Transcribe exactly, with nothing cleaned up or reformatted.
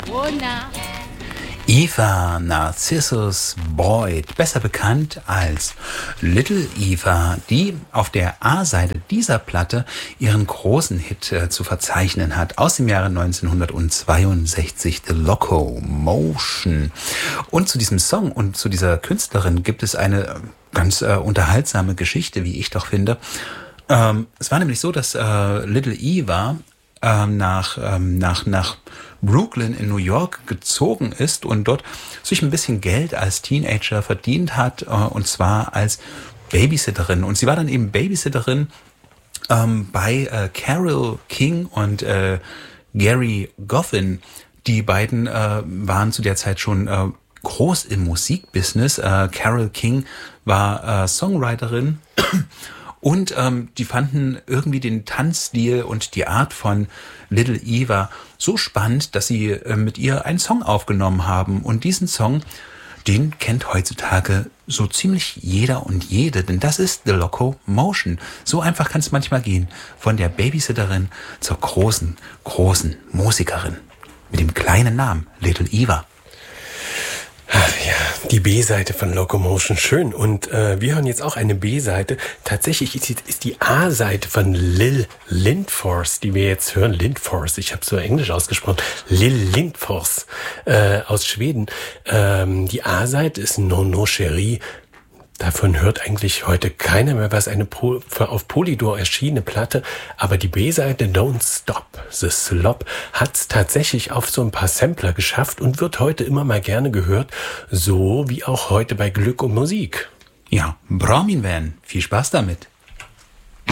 Corona. Eva Narcissus Boyd, besser bekannt als Little Eva, die auf der A-Seite dieser Platte ihren großen Hit äh, zu verzeichnen hat, aus dem Jahre neunzehnhundertzweiundsechzig, The Locomotion. Und zu diesem Song und zu dieser Künstlerin gibt es eine ganz äh, unterhaltsame Geschichte, wie ich doch finde. Ähm, es war nämlich so, dass äh, Little Eva ähm, nach, ähm, nach, nach Brooklyn in New York gezogen ist und dort sich ein bisschen Geld als Teenager verdient hat, äh, und zwar als Babysitterin. Und sie war dann eben Babysitterin ähm, bei äh, Carole King und äh, Gary Goffin. Die beiden äh, waren zu der Zeit schon äh, groß im Musikbusiness. Äh, Carole King war äh, Songwriterin. Und ähm, die fanden irgendwie den Tanzstil und die Art von Little Eva so spannend, dass sie äh, mit ihr einen Song aufgenommen haben. Und diesen Song, den kennt heutzutage so ziemlich jeder und jede, denn das ist The Locomotion. So einfach kann es manchmal gehen, von der Babysitterin zur großen, großen Musikerin mit dem kleinen Namen Little Eva. Ach ja, die B-Seite von Locomotion, schön. Und äh, wir hören jetzt auch eine B-Seite. Tatsächlich ist die, ist die A-Seite von Lill Lindfors, die wir jetzt hören. Lindfors, ich habe so Englisch ausgesprochen. Lill Lindfors äh, aus Schweden. Ähm, die A-Seite ist No No Cherie. Davon hört eigentlich heute keiner mehr was, eine po- auf Polydor erschienene Platte. Aber die B-Seite Don't Stop the Slop hat's tatsächlich auf so ein paar Sampler geschafft und wird heute immer mal gerne gehört, so wie auch heute bei Glück und Musik. Ja, Braumin Van, viel Spaß damit.